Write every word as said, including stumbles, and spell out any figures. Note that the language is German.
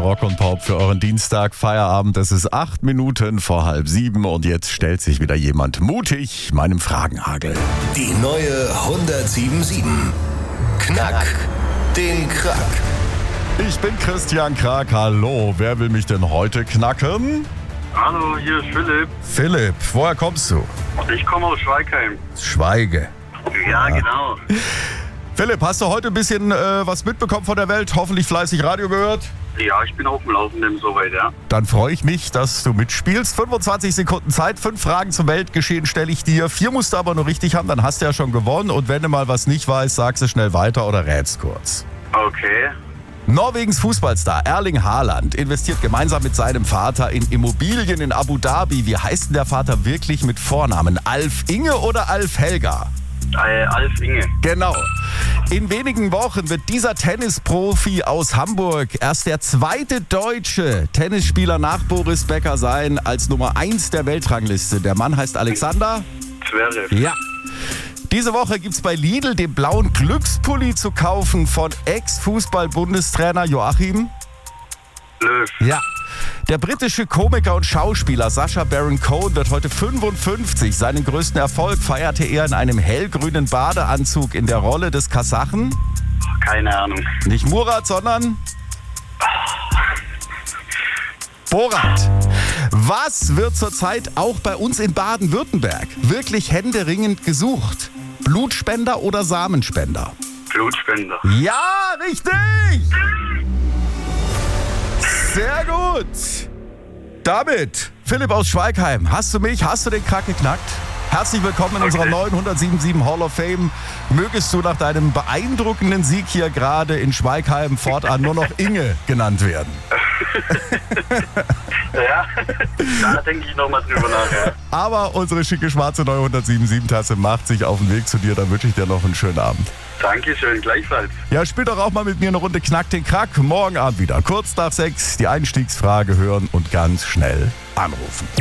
Rock und Pop für euren Dienstag, Feierabend. Es ist acht Minuten vor halb sieben und jetzt stellt sich wieder jemand mutig meinem Fragenhagel. Die neue hundertsieben sieben. Knack den Krack. Ich bin Christian Krack. Hallo, wer will mich denn heute knacken? Hallo, hier ist Philipp. Philipp, woher kommst du? Ich komme aus Schweigheim. Schweige. Ja, genau. Philipp, hast du heute ein bisschen äh, was mitbekommen von der Welt? Hoffentlich fleißig Radio gehört? Ja, ich bin auf dem Laufenden soweit, ja. Dann freue ich mich, dass du mitspielst. fünfundzwanzig Sekunden Zeit, fünf Fragen zum Weltgeschehen stelle ich dir. Vier musst du aber nur richtig haben, dann hast du ja schon gewonnen. Und wenn du mal was nicht weißt, sagst du schnell weiter oder rätst kurz. Okay. Norwegens Fußballstar Erling Haaland investiert gemeinsam mit seinem Vater in Immobilien in Abu Dhabi. Wie heißt denn der Vater wirklich mit Vornamen? Alf Inge oder Alf Helga? Äh, Alf Inge. Genau. In wenigen Wochen wird dieser Tennisprofi aus Hamburg erst der zweite deutsche Tennisspieler nach Boris Becker sein als Nummer eins der Weltrangliste. Der Mann heißt Alexander Zverev. Ja. Diese Woche gibt es bei Lidl den blauen Glückspulli zu kaufen von Ex-Fußball-Bundestrainer Joachim Löw. Ja. Der britische Komiker und Schauspieler Sacha Baron Cohen wird heute fünfundfünfzig. Seinen größten Erfolg feierte er in einem hellgrünen Badeanzug in der Rolle des Kasachen. Keine Ahnung. Nicht Murat, sondern Borat. Was wird zurzeit auch bei uns in Baden-Württemberg wirklich händeringend gesucht? Blutspender oder Samenspender? Blutspender. Ja, richtig! Sehr gut. Damit, Philipp aus Schweigheim, hast du mich, hast du den Krack geknackt? Herzlich willkommen in Okay. unserer neuen hundertsiebenundsiebzig Hall of Fame. Mögest du nach deinem beeindruckenden Sieg hier gerade in Schweigheim fortan nur noch Inge genannt werden? Ja, da denke ich nochmal drüber nach, ja. Aber unsere schicke schwarze neue hundertsiebenundsiebzig-Tasse macht sich auf den Weg zu dir. Dann wünsche ich dir noch einen schönen Abend. Dankeschön, gleichfalls. Ja, spiel doch auch mal mit mir eine Runde Knack den Krack. Morgen Abend wieder. Kurz nach sechs die Einstiegsfrage hören und ganz schnell anrufen.